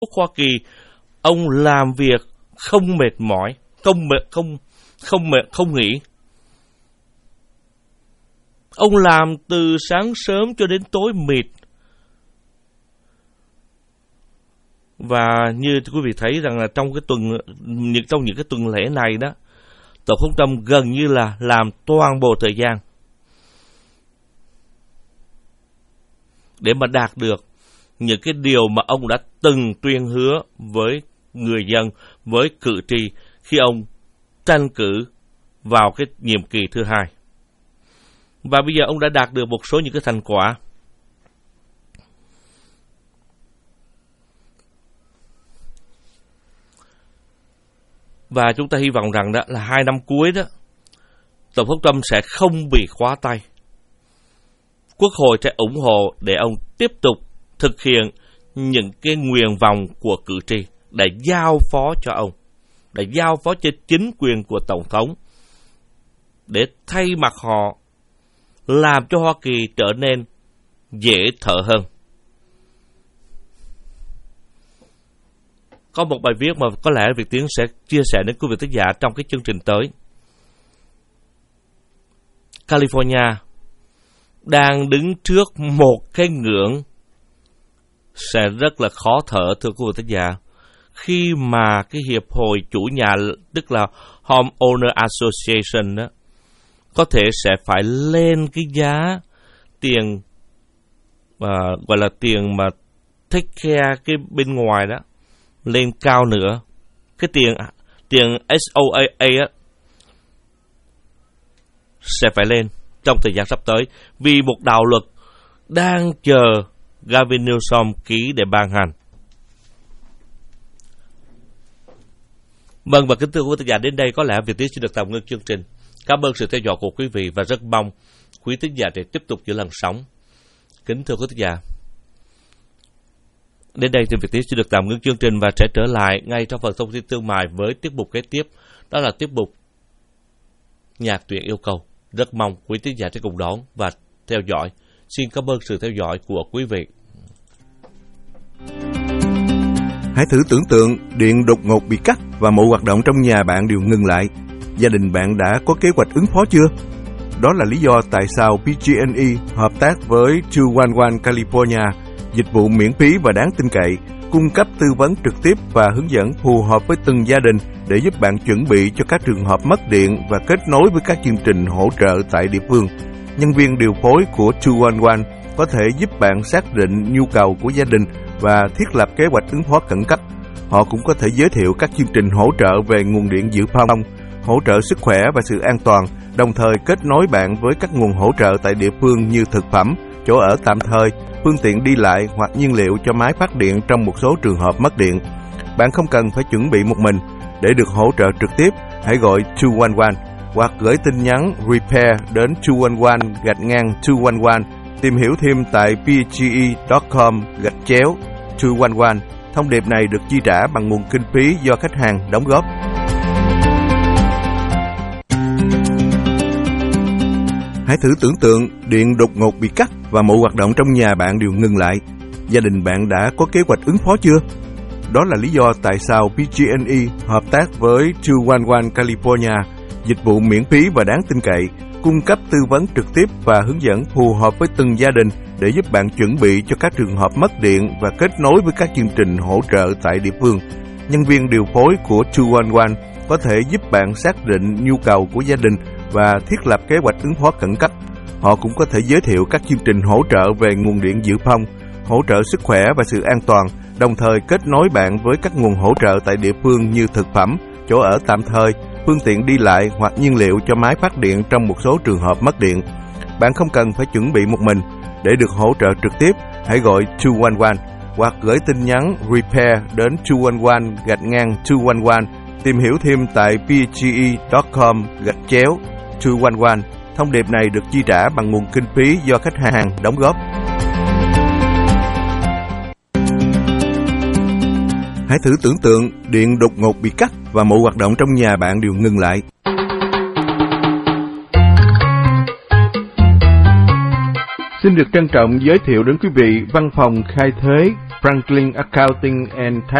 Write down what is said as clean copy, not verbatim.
Hoa Kỳ, ông làm việc không mệt mỏi, không nghỉ. Ông làm từ sáng sớm cho đến tối mịt. Và như quý vị thấy rằng là trong những cái tuần lễ này đó, Tổng thống Trump gần như là làm toàn bộ thời gian để mà đạt được những cái điều mà ông đã từng tuyên hứa với người dân, với cử tri khi ông tranh cử vào cái nhiệm kỳ thứ hai. Và bây giờ ông đã đạt được một số những cái thành quả. Và chúng ta hy vọng rằng đó là 2 năm cuối đó, Tổng thống Trump sẽ không bị khóa tay. Quốc hội sẽ ủng hộ để ông tiếp tục thực hiện những cái nguyện vọng của cử tri để giao phó cho ông, để giao phó cho chính quyền của Tổng thống, để thay mặt họ làm cho Hoa Kỳ trở nên dễ thở hơn. Có một bài viết mà có lẽ Việt Tiến sẽ chia sẻ đến quý vị thính giả trong cái chương trình tới. California đang đứng trước một cái ngưỡng sẽ rất là khó thở, thưa quý vị thính giả, khi mà cái hiệp hội chủ nhà, tức là Homeowner Association đó, có thể sẽ phải lên cái giá tiền gọi là tiền mà take care cái bên ngoài đó lên cao nữa. Cái tiền SOA á sẽ phải lên trong thời gian sắp tới vì một đạo luật đang chờ Gavin Newsom ký để ban hành. Vâng, và kính thưa quý thính giả, đến đây có lẽ Việt Tiến sẽ được tạm ngưng chương trình. Cảm ơn sự theo dõi của quý vị và rất mong quý thính giả để tiếp tục giữ làn sóng. Kính thưa quý thính giả, đến đây thì Việt Tiến sẽ được tạm ngưng chương trình và sẽ trở lại ngay trong phần thông tin thương mại với tiết mục kế tiếp, đó là tiết mục Nhạc Tuyển Yêu Cầu. Rất mong quý thính giả sẽ cùng đón và theo dõi. Xin cảm ơn sự theo dõi của quý vị. Hãy thử tưởng tượng điện đột ngột bị cắt và mọi hoạt động trong nhà bạn đều ngừng lại. Gia đình bạn đã có kế hoạch ứng phó chưa? Đó là lý do tại sao PG&E hợp tác với 211 California, dịch vụ miễn phí và đáng tin cậy, cung cấp tư vấn trực tiếp và hướng dẫn phù hợp với từng gia đình để giúp bạn chuẩn bị cho các trường hợp mất điện và kết nối với các chương trình hỗ trợ tại địa phương. Nhân viên điều phối của 211 có thể giúp bạn xác định nhu cầu của gia đình và thiết lập kế hoạch ứng phó khẩn cấp. Họ cũng có thể giới thiệu các chương trình hỗ trợ về nguồn điện dự phòng, hỗ trợ sức khỏe và sự an toàn, đồng thời kết nối bạn với các nguồn hỗ trợ tại địa phương như thực phẩm, chỗ ở tạm thời, phương tiện đi lại hoặc nhiên liệu cho máy phát điện trong một số trường hợp mất điện. Bạn không cần phải chuẩn bị một mình. Để được hỗ trợ trực tiếp, hãy gọi 211 hoặc gửi tin nhắn repair đến 211-211. Tìm hiểu thêm tại pge.com/211. Thông điệp này được chi trả bằng nguồn kinh phí do khách hàng đóng góp. Hãy thử tưởng tượng điện đột ngột bị cắt và mọi hoạt động trong nhà bạn đều ngừng lại. Gia đình bạn đã có kế hoạch ứng phó chưa? Đó là lý do tại sao PG&E hợp tác với 211 California, dịch vụ miễn phí và đáng tin cậy, cung cấp tư vấn trực tiếp và hướng dẫn phù hợp với từng gia đình để giúp bạn chuẩn bị cho các trường hợp mất điện và kết nối với các chương trình hỗ trợ tại địa phương. Nhân viên điều phối của 211 có thể giúp bạn xác định nhu cầu của gia đình và thiết lập kế hoạch ứng phó khẩn cấp. Họ cũng có thể giới thiệu các chương trình hỗ trợ về nguồn điện dự phòng, hỗ trợ sức khỏe và sự an toàn, đồng thời kết nối bạn với các nguồn hỗ trợ tại địa phương như thực phẩm, chỗ ở tạm thời, phương tiện đi lại hoặc nhiên liệu cho máy phát điện trong một số trường hợp mất điện. Bạn không cần phải chuẩn bị một mình. Để được hỗ trợ trực tiếp, hãy gọi 211 hoặc gửi tin nhắn repair đến 211-211. Tìm hiểu thêm tại pge.com/211. Thông điệp này được chi trả bằng nguồn kinh phí do khách hàng đóng góp. Hãy thử tưởng tượng điện đột ngột bị cắt và mọi hoạt động trong nhà bạn đều ngừng lại. Xin được trân trọng giới thiệu đến quý vị văn phòng khai thuế Franklin Accounting and Tax